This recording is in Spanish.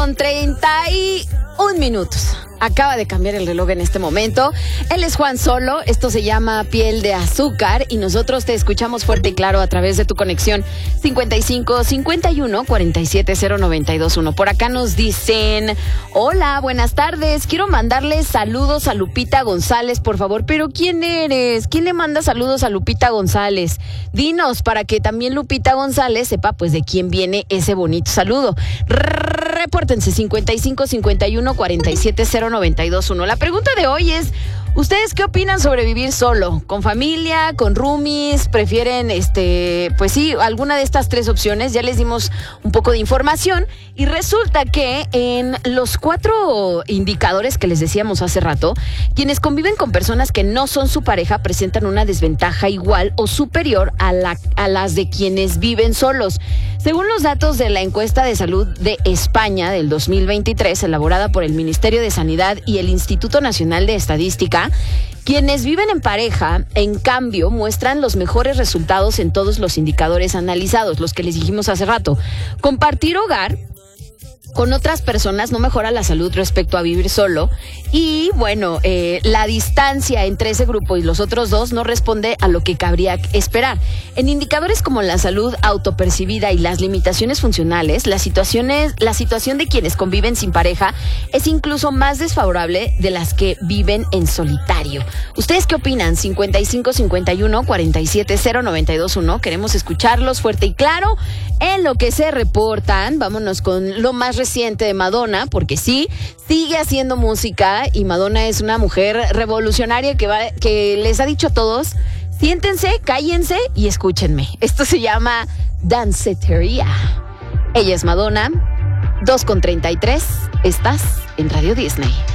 10:31. Acaba de cambiar el reloj en este momento. Él es Juan Solo, esto se llama Piel de Azúcar y nosotros te escuchamos fuerte y claro a través de tu conexión 55 51 47 0921. Por acá nos dicen: hola, buenas tardes, quiero mandarles saludos a Lupita González, por favor. Pero ¿quién eres? ¿Quién le manda saludos a Lupita González? Dinos para que también Lupita González sepa pues de quién viene ese bonito saludo. Repórtense 55 51 47 0921. La pregunta de hoy es: ¿ustedes qué opinan sobre vivir solo? ¿Con familia? ¿Con roomies? ¿Prefieren, pues sí, alguna de estas tres opciones? Ya les dimos un poco de información y resulta que en los 4 indicadores que les decíamos hace rato, quienes conviven con personas que no son su pareja presentan una desventaja igual o superior a las de quienes viven solos. Según los datos de la encuesta de salud de España del 2023, elaborada por el Ministerio de Sanidad y el Instituto Nacional de Estadística, quienes viven en pareja, en cambio, muestran los mejores resultados en todos los indicadores analizados, los que les dijimos hace rato. Compartir hogar con otras personas no mejora la salud respecto a vivir solo. Y bueno, la distancia entre ese grupo y los otros dos no responde a lo que cabría esperar. En indicadores como la salud autopercibida y las limitaciones funcionales, la situación de quienes conviven sin pareja es incluso más desfavorable de las que viven en solitario. ¿Ustedes qué opinan? 55 51 47 0921. Queremos escucharlos fuerte y claro. En lo que se reportan, vámonos con lo más reciente de Madonna, porque sí, sigue haciendo música y Madonna es una mujer revolucionaria que les ha dicho a todos: siéntense, cállense y escúchenme. Esto se llama Danceteria. Ella es Madonna, 2:33, estás en Radio Disney.